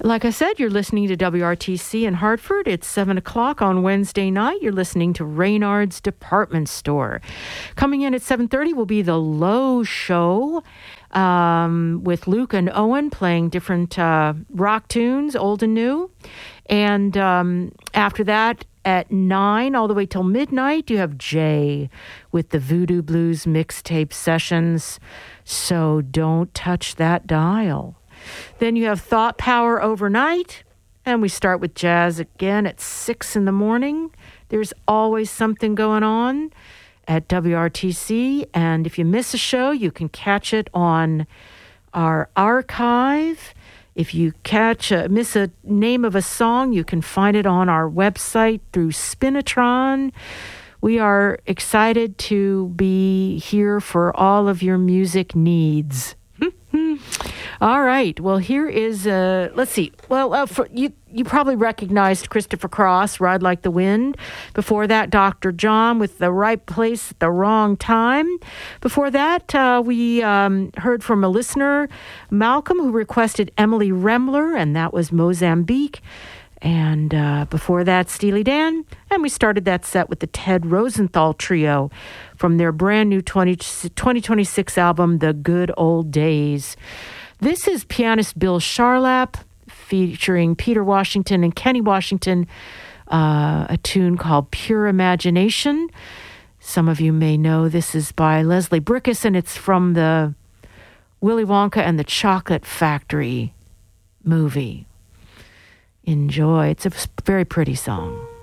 Like I said, you're listening to WRTC in Hartford. It's 7 o'clock on Wednesday night. You're listening to Reynard's Department Store. Coming in at 7:30 will be the Low Show with Luke and Owen playing different rock tunes, old and new. And after that, at 9 all the way till midnight, you have Jay with the Voodoo Blues mixtape sessions. So don't touch that dial. Then you have Thought Power overnight, and we start with jazz again at 6 in the morning. There's always something going on at WRTC, and if you miss a show, you can catch it on our archive. If you miss a name of a song, you can find it on our website through Spinitron. We are excited to be here for all of your music needs. All right. Well, here is, let's see. Well, you probably recognized Christopher Cross, Ride Like the Wind. Before that, Dr. John with The Right Place at the Wrong Time. Before that, we heard from a listener, Malcolm, who requested Emily Remler, and that was Mozambique. And before that, Steely Dan. And we started that set with the Ted Rosenthal Trio from their brand new 2026 album, The Good Old Days. This is pianist Bill Charlap featuring Peter Washington and Kenny Washington, a tune called Pure Imagination. Some of you may know this is by Leslie Bricusse, and it's from the Willy Wonka and the Chocolate Factory movie. Enjoy. It's a very pretty song.